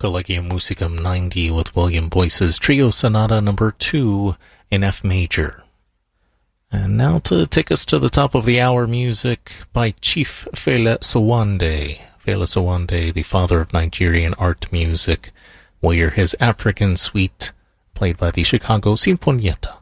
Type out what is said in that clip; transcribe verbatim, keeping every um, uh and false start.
Collegium Musicum ninety with William Boyce's Trio Sonata number two in F major. And now to take us to the top of the hour, music by Chief Fela Sowande. Fela Sowande, the father of Nigerian art music. We'll hear his African Suite, played by the Chicago Sinfonietta.